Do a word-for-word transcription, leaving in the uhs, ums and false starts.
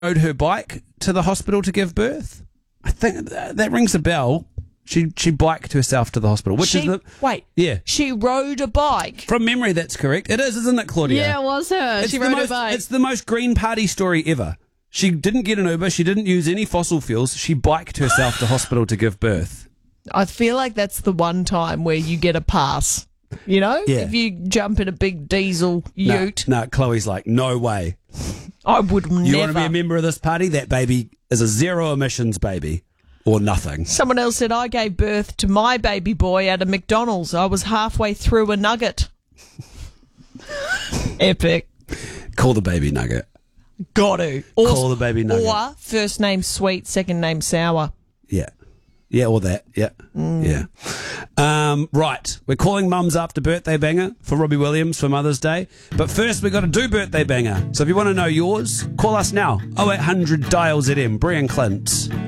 rode her bike to the hospital to give birth. I think that, that rings a bell. She she biked herself to the hospital, which she, is the wait. Yeah, she rode a bike. From memory, that's correct. It is, isn't it, Claudia? Yeah, it was her. It's she the rode most, a bike. It's the most Green Party story ever. She didn't get an Uber. She didn't use any fossil fuels. She biked herself to hospital to give birth. I feel like that's the one time where you get a pass. You know, Yeah. if you jump in a big diesel ute, No, no, Chloe's like, no way. I would You never. want to be a member of this party? That baby is a zero emissions baby. Or nothing. Someone else said, I gave birth to my baby boy at a McDonald's. I was halfway through a nugget. Epic. Call the baby nugget. Got to. Or, Call the baby nugget. Or first name sweet, second name sour. Yeah. Yeah, or that. Yeah. Mm. Yeah. Um, right. We're calling mums after birthday banger for Robbie Williams for Mother's Day. But first, we've got to do birthday banger. So if you want to know yours, call us now. oh eight hundred dial Z M. Brian Clint.